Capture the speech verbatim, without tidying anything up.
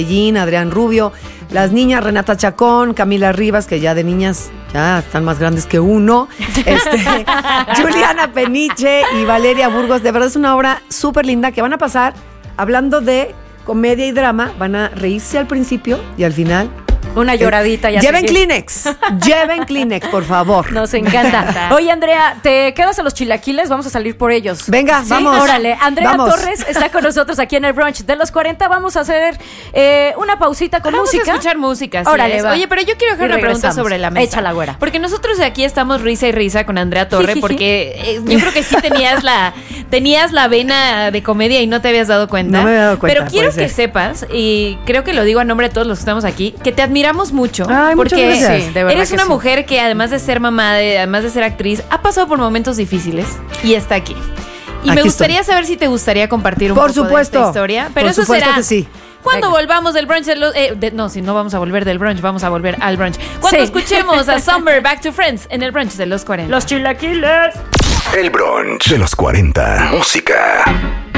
Medellín, Adrián Rubio, las niñas Renata Chacón, Camila Rivas, que ya de niñas ya están más grandes que uno, este, Juliana Peniche y Valeria Burgos. De verdad es una obra súper linda que van a pasar hablando de comedia y drama. Van a reírse al principio y al final una lloradita. Eh, lleven Kleenex, lleven Kleenex, por favor. Nos encanta. Oye, Andrea, ¿te quedas a los chilaquiles? Vamos a salir por ellos. Venga, ¿Sí? vamos. Órale, Andrea vamos. Torres está con nosotros aquí en el brunch de los cuarenta. Vamos a hacer eh, una pausita con Vamos música. Vamos a escuchar música, sí. Órale, va. Oye, pero yo quiero dejar Y una pregunta regresamos. sobre la mesa. Échala, güera. Porque nosotros de aquí estamos risa y risa con Andrea Torre, porque eh, yo creo que sí tenías la tenías la vena de comedia y no te habías dado cuenta. No me había dado cuenta. Pero quiero puede que ser. sepas, y creo que lo digo a nombre de todos los que estamos aquí, que te admiramos mucho. Ay, muchas porque gracias. Sí, de verdad eres que una sí. mujer que además de ser mamá, de, además de ser actriz, ha pasado por momentos difíciles y está aquí. Y Aquí me gustaría estoy. saber si te gustaría compartir un Por poco supuesto. de esta historia. Pero Por eso supuesto será que sí. cuando Venga. volvamos del brunch. De los, eh, de- no, si no vamos a volver del brunch, vamos a volver al brunch. Cuando Sí. escuchemos a Summer Back to Friends en el brunch de los cuarenta. Los chilaquiles. El brunch de los cuarenta. Música.